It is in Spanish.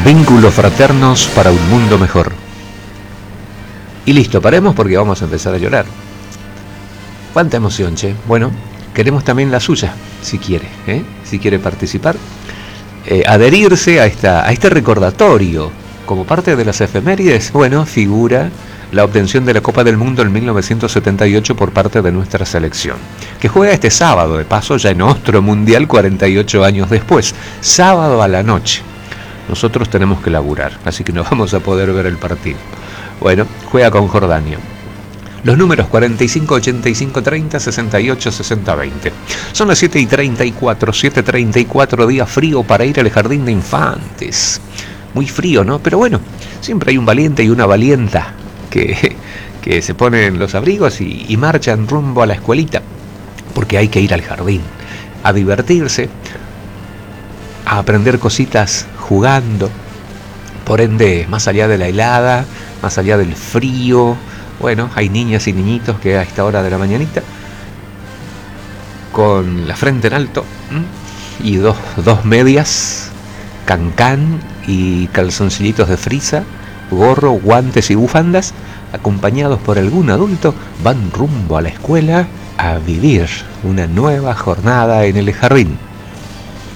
Vínculos fraternos para un mundo mejor. Y listo, paremos porque vamos a empezar a llorar. Cuánta emoción, che. Bueno, queremos también la suya, si quiere, si quiere participar, adherirse a este recordatorio. Como parte de las efemérides, bueno, figura la obtención de la Copa del Mundo en 1978 por parte de nuestra selección, que juega este sábado, de paso, ya en otro mundial 48 años después, sábado a la noche. Nosotros tenemos que laburar, así que no vamos a poder ver el partido. Bueno, juega con Jordania. Los números 45, 85, 30, 68, 60, 20. Son las 7:34, día frío para ir al jardín de infantes. Muy frío, ¿no? Pero bueno, siempre hay un valiente y una valienta que se ponen los abrigos y marchan rumbo a la escuelita, porque hay que ir al jardín, a divertirse, a aprender cositas jugando, por ende, más allá de la helada, más allá del frío. Bueno, hay niñas y niñitos que a esta hora de la mañanita, con la frente en alto y dos medias, cancán y calzoncillitos de frisa, gorro, guantes y bufandas, acompañados por algún adulto, van rumbo a la escuela a vivir una nueva jornada en el jardín.